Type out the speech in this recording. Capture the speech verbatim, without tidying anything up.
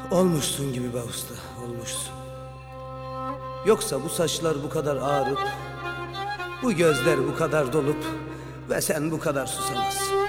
Olmuşsun gibi be usta, olmuşsun. Yoksa bu saçlar bu kadar ağrıp, bu gözler bu kadar dolup ve sen bu kadar susamazsın.